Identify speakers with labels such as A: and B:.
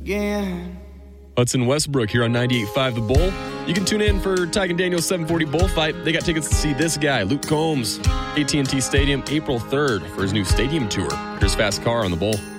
A: again.
B: Hudson Westbrook here on 98.5 The Bull. You can tune in for Tyke and Daniel's 740 Bullfight. They got tickets to see this guy, Luke Combs, AT&T Stadium, April 3rd for his new stadium tour. Here's Fast Car on The Bull.